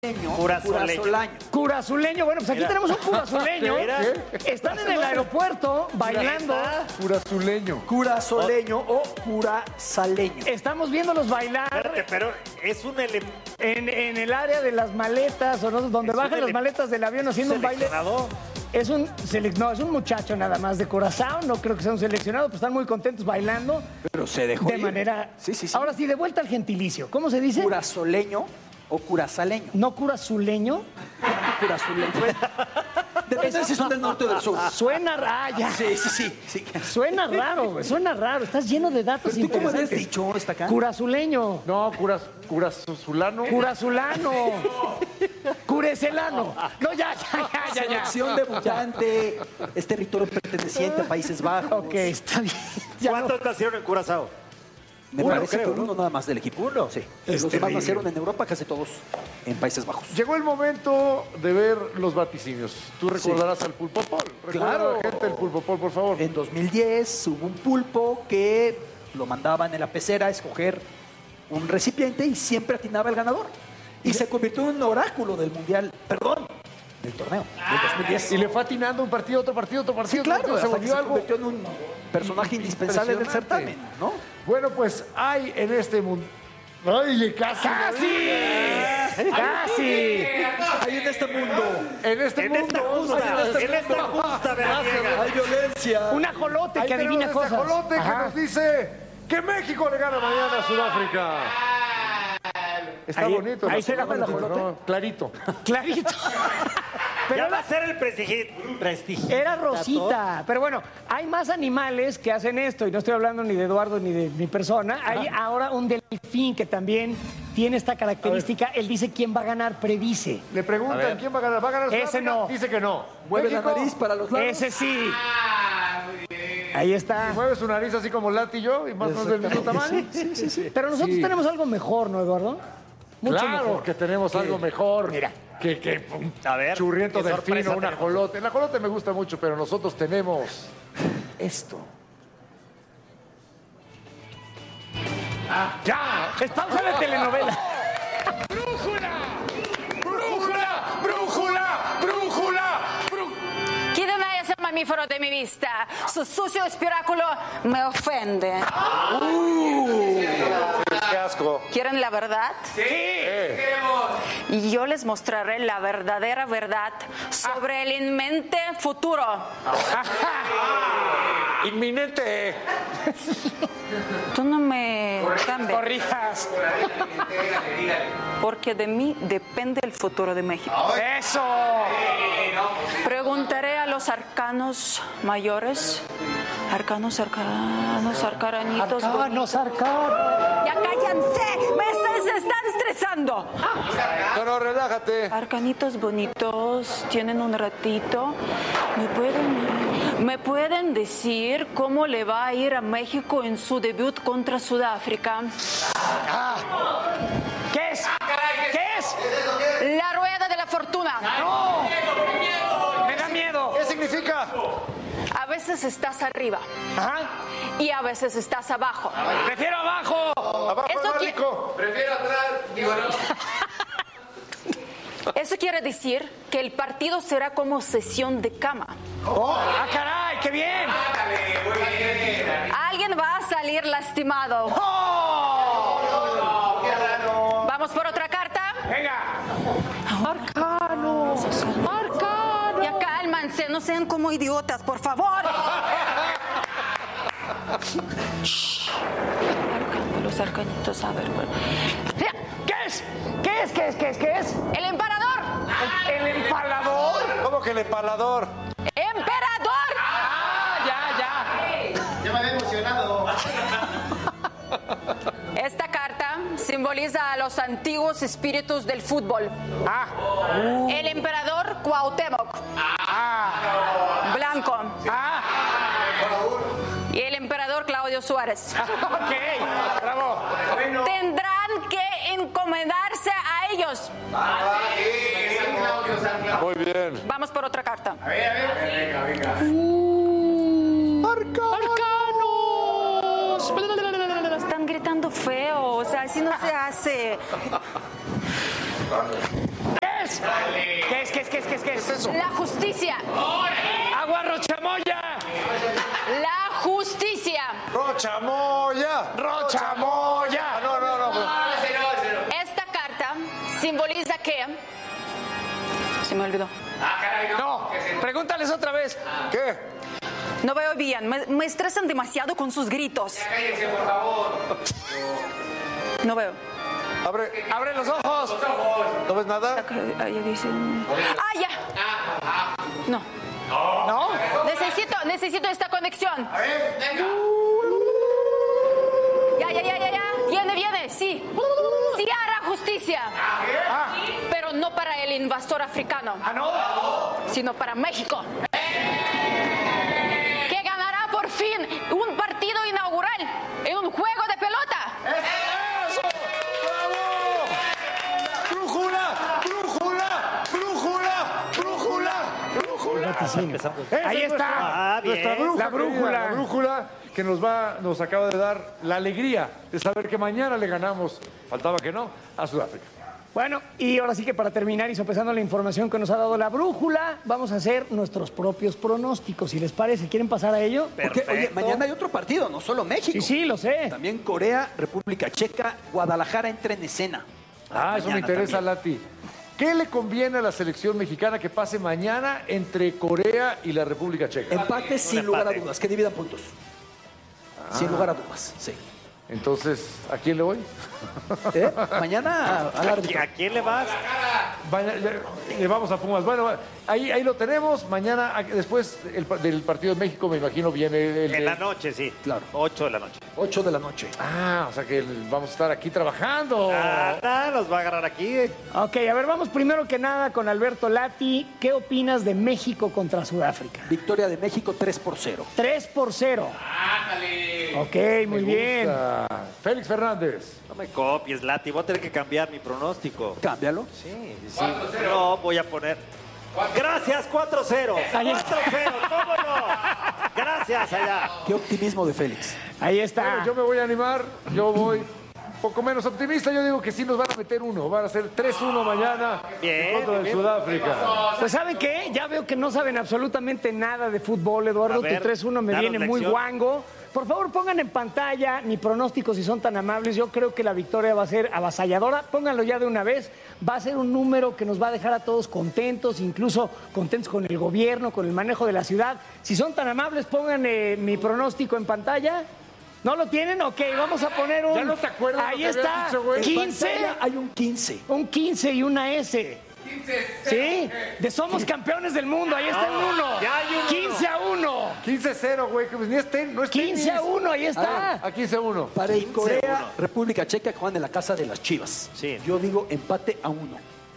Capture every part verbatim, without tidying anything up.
Curazoleño. Curazuleño. Bueno, pues aquí Mira. tenemos un curazuleño. Mira. Están en el aeropuerto bailando. Curazuleño. Curazoleño o curazaleño. Estamos viéndolos bailar. Espérate, pero es un elemento. En, en el área de las maletas, o no, donde Es bajan un las ele- maletas del avión haciendo un baile. Seleccionado. Es un, selec- no, es un muchacho nada más de Curazao, no creo que sea un seleccionado, pero están muy contentos bailando Pero se dejó de ir. manera... Sí, sí, sí. Ahora sí, de vuelta al gentilicio. ¿Cómo se dice? Curazoleño o curazaleño. ¿No curazuleño? Curazuleño. Depende si son del norte o del sur. Suena raro, ya. Sí, sí, sí. sí. Suena raro, güey, suena raro. Estás lleno de datos ¿Tú cómo habías interesantes. dicho esta acá? Curazuleño. No, curas, curazulano. Curazulano. Curecelano. No, ya, ya, ya, ya. ya. Selección debutante. Es territorio perteneciente a Países Bajos. Ok, está bien. Ya no. ¿Cuántos nacieron en Curazao? Me Uno, parece creo, que ¿no? uno nada más del equipo. Uno. Sí. Es Los demás terrible. nacieron en Europa, casi todos en Países Bajos. Llegó el momento de ver los vaticinios. Tú recordarás al Pulpopol. Recuerda Claro. a la gente el Pulpopol, por favor. En dos mil diez hubo un pulpo que lo mandaban en la pecera a escoger un recipiente y siempre atinaba el ganador. Y se convirtió en un oráculo del mundial, perdón, del torneo del dos mil diez. Y le fue atinando un partido, otro partido, otro partido. Sí, claro, otro partido. hasta que se convirtió en un personaje indispensable del Impresionante. certamen, ¿no? Bueno, pues hay en este mundo. ¡Ay, casi! ¡Casi! ¡Casi! Hay en este mundo, En este En mundo. esta hay justa, este en esta mundo. justa veraniega. hay violencia. Un ajolote Ahí que tenemos adivina este cosas. ajolote que Ajá. nos dice que México le gana mañana a Sudáfrica. Está Ahí- bonito. ahí ¿no? se llama el ajolote. No, clarito. Clarito. Pero Ya va era, a ser el prestigio. prestigio. era Rosita. Pero bueno, hay más animales que hacen esto, y no estoy hablando ni de Eduardo ni de mi persona. Hay ahora un delfín que también tiene esta característica. Él dice quién va a ganar, predice. Le preguntan quién va a ganar. ¿Va a ganar Ese Sudáfrica? no. Dice que no. Mueve la México. nariz para los lados. Ese sí. Ahí está. Mueve su nariz así como Lati y yo y más o menos del mismo tamaño. Sí, sí, sí. Pero nosotros Sí. tenemos algo mejor, ¿no, Eduardo? Mucho Claro mejor. que tenemos algo mejor. Mira. Que, que un A ver, churriento qué delfín sorpresa o un tenemos. ajolote. El ajolote me gusta mucho, pero nosotros tenemos esto. ¡Ya! ¡Es pausa de telenovela! ¡Brújula! ¡Brújula! ¡Brújula! ¡Brújula! Quítame ese mamífero de mi vista. Su sucio espiráculo me ofende. ¡Qué asco! ¿Quieren la verdad? Sí. Y yo les mostraré la verdadera verdad sobre el inminente futuro. ¡Inminente! Tú no me cambies, ¡Corrijas! porque de mí depende el futuro de México. ¡Eso! Preguntaré a los arcanos mayores, arcanos, arcanos, arcaranitos. ¡Arcanos, arcanos! ¡Ya cállense! ¡Me se- se están estresando! No, no, relájate. Arcanitos bonitos, tienen un ratito. ¿Me pueden, ¿Me pueden decir cómo le va a ir a México en su debut contra Sudáfrica? ¿Qué es? ¿Qué es? La rueda de la fortuna. ¡No! ¡Me da miedo! ¿Qué significa? A veces estás arriba Ajá. y a veces estás abajo. ¡Prefiero abajo! Abajo Eso es más qui- rico. Eso quiere decir que el partido será como sesión de cama. ¡Oh! ¡Ah, caray! ¡Qué bien! Alguien va a salir lastimado. ¡Oh! ¿Vamos por otra carta? ¡Venga! ¡Arcano! ¡Arcano! Ya cálmanse, no sean como idiotas, por favor. Shh. Arcano, los arcanitos, a ver. bueno. Mira, ¿qué es? ¿Qué es? ¿Qué es? ¿Qué es? ¿Qué es? ¡El emperador! ¿El empalador? ¿Cómo que el empalador? ¡Emperador! ¡Ah, ya, ya! Esta carta simboliza a los antiguos espíritus del fútbol. Ah. El emperador Cuauhtémoc. Blanco. Ah. Y el emperador Claudio Suárez. Ok. Bravo. Tendrán que encomendarse a ellos. Muy bien. Vamos por otra carta. ¡Arcanos! Están gritando feo, o sea, así no se hace. es? ¿Qué es, qué es, qué es, qué es? ¿Qué es eso? La justicia. ¡Agua Rochamoya! La justicia. ¡Rochamoya! ¡Rochamoya! No, no, no. no. Esta carta simboliza que... Se me olvidó. No, pregúntales otra vez. ¿Qué? No veo bien. Me, me estresan demasiado con sus gritos. Cállense, por favor. No veo. Abre. Abre los ojos. ¿No ves nada? Ahí dice... ¡Ah, ya! No. ¿No? Necesito, necesito esta conexión. Ya, ya, ya, ya, ya. Viene, viene, sí. Sí hará justicia. Pero no para el invasor africano. ¿Ah, no? Sino para México. Que ganará por fin un partido inaugural en un juego de pelota. ¡Eso! ¡Bravo! ¡Brújula! ¡Brújula! ¡Brújula! ¡Brújula! ¡Brújula! Esa Ahí es está. Ah, bien. Nuestra brújula, La brújula. querida, la brújula que nos va, nos acaba de dar la alegría de saber que mañana le ganamos, faltaba que no, a Sudáfrica. Bueno, y ahora sí que para terminar y sopesando la información que nos ha dado la brújula, vamos a hacer nuestros propios pronósticos, si les parece. ¿Quieren pasar a ello? Porque, oye, mañana hay otro partido, no solo México. Sí, sí, lo sé. También Corea, República Checa, Guadalajara entra en escena. Ah, eso me Mañana interesa, también. Lati. ¿Qué le conviene a la selección mexicana que pase mañana entre Corea y la República Checa? Empate sin Un lugar a empate. dudas, que dividan puntos. Sin lugar a dudas, sí. Entonces, ¿a quién le voy? ¿Eh? Mañana al ¿A árbitro. quién le vas? Vaya, le, le vamos a Pumas. Bueno, ahí, ahí lo tenemos. Mañana, a- después el pa- del partido de México, me imagino, viene el... En de- la noche, sí. Claro. Ocho de la noche. ocho de la noche. Ah, o sea que el- vamos a estar aquí trabajando. Nada, nos va a agarrar aquí. Ok, a ver, vamos primero que nada con Alberto Lati. ¿Qué opinas de México contra Sudáfrica? Victoria de México tres por cero. tres por cero. Ok, muy Me bien. gusta. Félix Fernández. No me copies, Lati. Voy a tener que cambiar mi pronóstico. Cámbialo. Sí, sí. No, voy a poner. Gracias, cuatro cero. Ahí está. cuatro cero, ¿cómo no? Gracias, allá. Qué optimismo de Félix. Ahí está. Bueno, yo me voy a animar. Yo voy un poco menos optimista. Yo digo que sí nos van a meter uno. Van a ser tres uno mañana Bien, en contra de bien. Sudáfrica. Pues ¿saben qué? Ya veo que no saben absolutamente nada de fútbol, Eduardo. A ver, Tu tres uno me danos viene muy lección. guango. Por favor, pongan en pantalla mi pronóstico si son tan amables. Yo creo que la victoria va a ser avasalladora. Pónganlo ya de una vez. Va a ser un número que nos va a dejar a todos contentos, incluso contentos con el gobierno, con el manejo de la ciudad. Si son tan amables, pongan eh, mi pronóstico en pantalla. ¿No lo tienen? Ok, vamos a poner un... ¿Ya no te acuerdas Ahí lo que habías está, dicho, güey? quince. Pantalla hay un quince. Un quince y una S. ¿Sí? De Somos Campeones del Mundo. Ahí está el uno. ya hay un quince a uno. quince cero, güey. Que pues ni es ten- no es quince tenis. a uno, ahí está. A quince a uno. Para el Corea, uno. República Checa, que juegan en la casa de las Chivas. Sí. Yo digo empate a uno.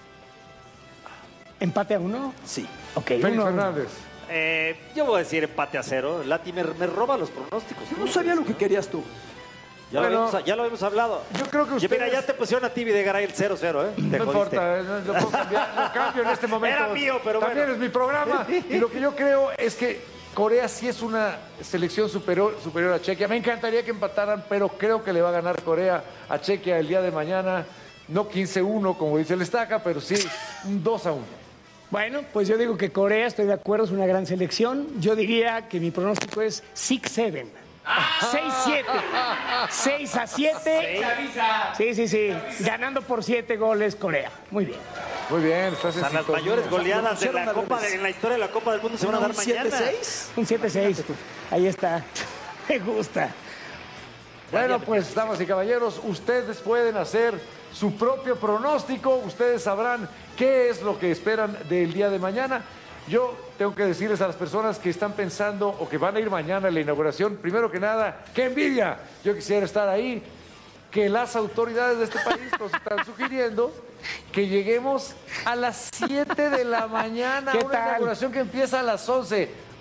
¿Empate a uno? Sí. Ok, Félix uno a uno. Fernández. Eh, yo voy a decir empate a cero. Lati me, me roba los pronósticos. Yo no sabía lo que querías tú. Ya, Bueno. lo, habíamos, ya lo habíamos hablado. Yo creo que Y mira, ustedes- ya te pusieron a ti Videgaray el cero cero, ¿eh? Te No jodiste. importa, eh, no, lo puedo cambiar, lo cambio en este momento. Era mío, pero También bueno. es mi programa. Y lo que yo creo es que Corea sí es una selección superior, superior a Chequia. Me encantaría que empataran, pero creo que le va a ganar Corea a Chequia el día de mañana. No quince uno, como dice el Estaca, pero sí un dos a uno. Bueno, pues yo digo que Corea, estoy de acuerdo, es una gran selección. Yo diría que mi pronóstico es seis siete. seis siete. seis a siete. Sí, sí, sí. Ganando por siete goles Corea. Muy bien. Muy bien, estás O en sea, las sintonía. mayores goleadas de pusieron la al Copa revés. de, en la historia de la Copa del Mundo se van a dar ¿Un mañana. siete seis? Un siete seis. Ahí está. Me gusta. Bueno, pues, damas y caballeros, ustedes pueden hacer su propio pronóstico. Ustedes sabrán qué es lo que esperan del día de mañana. Yo tengo que decirles a las personas que están pensando o que van a ir mañana a la inauguración, primero que nada, ¡qué envidia! Yo quisiera estar ahí. Que las autoridades de este país nos están sugiriendo que lleguemos a las siete de la mañana a ¿Qué una tal? inauguración que empieza a las once.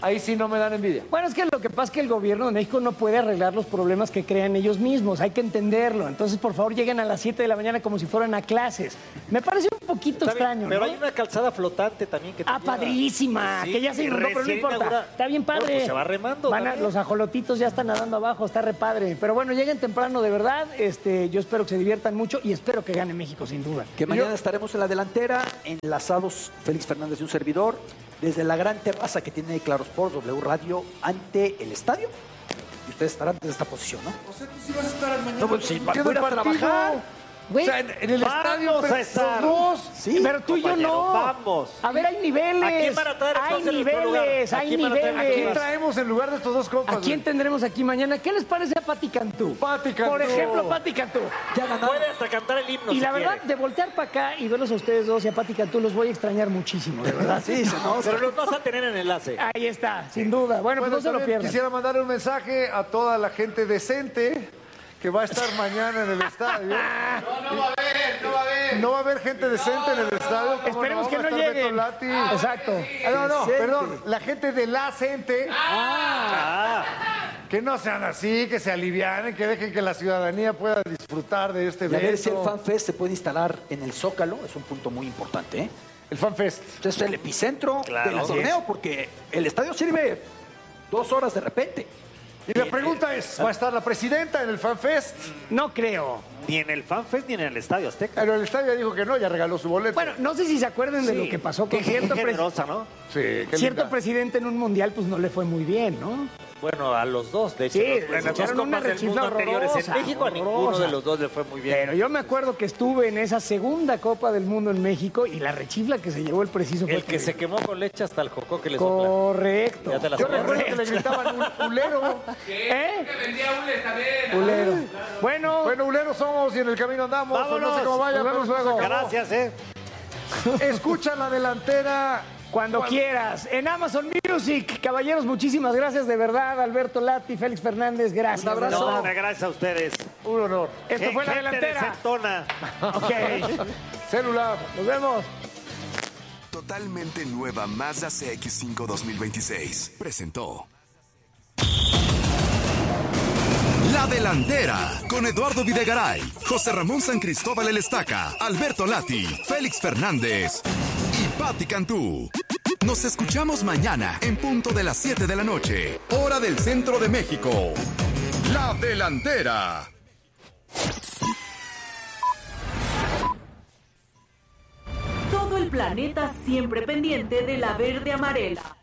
ahí sí no me dan envidia. Bueno, es que lo que pasa es que el gobierno de México no puede arreglar los problemas que crean ellos mismos, hay que entenderlo. Entonces, por favor, lleguen a las siete de la mañana como si fueran a clases. Me parece un poquito Está bien, extraño, pero ¿no? hay una calzada flotante también que te Ah, lleva. padrísima, Sí, que ya se inundó, pero no recién importa. inaugurada. Está bien padre. Bueno, pues se va remando Van a- también. los ajolotitos ya están nadando abajo, está re padre. Pero bueno, lleguen temprano de verdad. Este, yo espero que se diviertan mucho y espero que gane México, sin duda. Que mañana estaremos en la delantera, enlazados Félix Fernández y un servidor, desde la gran terraza que tiene Claro Sports W Radio ante el estadio. Y ustedes estarán desde esta posición, ¿no? O sea, tú sí vas a estar mañana. No, pues sí, va Viendo a ir el a partido. trabajar. Güey, O sea, en, en el Vamos estadio, a pero estar. los dos. Sí, pero tú y yo compañero, no. vamos. A ver, hay niveles. ¿A quién van a traer hay entonces en nuestro lugar? niveles, ¿A hay quién van a traer? ¿A ¿A quién niveles. traemos en lugar de estos dos compas? ¿A quién tendremos aquí mañana? ¿Qué les parece a Pati Cantú? Pati Cantú. Por ejemplo, Pati Cantú. Ya ganaron. Puede hasta cantar el himno Y si la verdad, quiere. de voltear para acá y verlos a ustedes dos y a Pati Cantú, los voy a extrañar muchísimo, de verdad. Sí, se nos... Pero los vas a tener en enlace. Ahí está, sin duda. Bueno, pues Bueno, no se lo también pierdan. quisiera mandar un mensaje a toda la gente decente que va a estar mañana en el estadio. No, no va a haber, no va a haber. No va a haber gente decente en el estadio. ¿cómo Esperemos que Va a no estar Beto lleguen. Lati. Exacto. Ah, no, no, Decente. perdón. La gente de la gente. Ah, Que no sean así, que se alivianen, que dejen que la ciudadanía pueda disfrutar de este Y a evento. ver si el FanFest se puede instalar en el Zócalo, es un punto muy importante, ¿eh? El FanFest. Entonces es el epicentro Claro. del Así torneo, porque el estadio sirve dos horas de repente. Y la pregunta es, ¿va a estar la presidenta en el FanFest? No creo. ni en el FanFest ni en el Estadio Azteca. Pero el estadio dijo que no, ya regaló su boleto. Bueno, no sé si se acuerdan de lo que pasó con Qué cierto, pres- generosa, ¿no? sí, qué cierto linda. presidente en un mundial, pues no le fue muy bien, ¿no? Bueno, a los dos, de hecho. Sí, los- les las dos echaron una copas del rechifla mundo anteriores en horrorosa, México, a ninguno horrorosa. de los dos le fue muy bien. Pero yo me acuerdo que estuve en esa segunda Copa del Mundo en México y la rechifla que se llevó el preciso fue El que se terrible. quemó con leche hasta el jocó que le sopla. Correcto. Ya te la Yo sabes. recuerdo que le gritaban un ulero. ¿Eh? Que vendía un también. Ulero. Bueno, Bueno, uleros somos y en el camino andamos. o no sé cómo vaya, Nos vemos pero esto luego. se acabó. Gracias, ¿eh? Escucha la delantera. cuando quieras. En Amazon Music. Caballeros, muchísimas gracias de verdad. Alberto Lati, Félix Fernández, gracias. Un abrazo. de No, verdad. gracias a ustedes. Un honor. Esto fue la Gente delantera. decentona. Ok. Celular. Nos vemos. Totalmente nueva Mazda C X cinco dos mil veintiséis. Presentó La Delantera con Eduardo Videgaray, José Ramón San Cristóbal El Estaca, Alberto Lati, Félix Fernández y Pati Cantú. Nos escuchamos mañana en punto de las siete de la noche, hora del centro de México. La Delantera. Todo el planeta siempre pendiente de la verde amarela.